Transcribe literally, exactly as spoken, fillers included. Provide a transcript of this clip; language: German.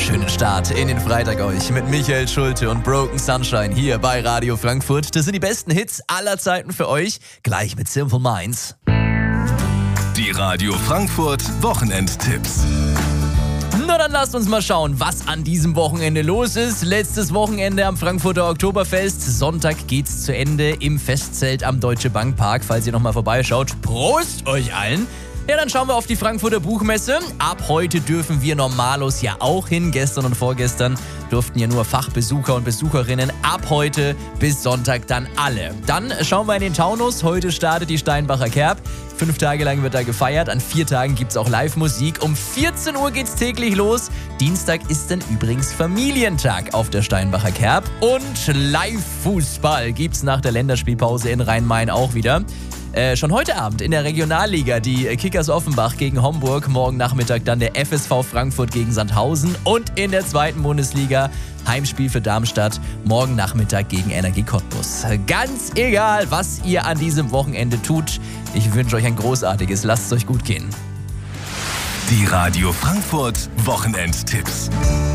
Schönen Start in den Freitag euch mit Michael Schulte und Broken Sunshine hier bei Radio Frankfurt. Das sind die besten Hits aller Zeiten für euch, gleich mit Simple Minds. Die Radio Frankfurt Wochenendtipps. Na dann lasst uns mal schauen, was an diesem Wochenende los ist. Letztes Wochenende am Frankfurter Oktoberfest. Sonntag geht's zu Ende im Festzelt am Deutsche Bank Park. Falls ihr nochmal vorbeischaut, Prost euch allen! Ja, dann schauen wir auf die Frankfurter Buchmesse. Ab heute dürfen wir Normalos ja auch hin. Gestern und vorgestern durften ja nur Fachbesucher und Besucherinnen. Ab heute bis Sonntag dann alle. Dann schauen wir in den Taunus. Heute startet die Steinbacher Kerb. Fünf Tage lang wird da gefeiert. An vier Tagen gibt's auch Live-Musik. Um vierzehn Uhr geht's täglich los. Dienstag ist dann übrigens Familientag auf der Steinbacher Kerb. Und Live-Fußball gibt's nach der Länderspielpause in Rhein-Main auch wieder. Äh, schon heute Abend in der Regionalliga die Kickers Offenbach gegen Homburg, morgen Nachmittag dann der F S V Frankfurt gegen Sandhausen und in der zweiten Bundesliga Heimspiel für Darmstadt, morgen Nachmittag gegen Energie Cottbus. Ganz egal, was ihr an diesem Wochenende tut, ich wünsche euch ein großartiges, lasst es euch gut gehen. Die Radio Frankfurt Wochenendtipps.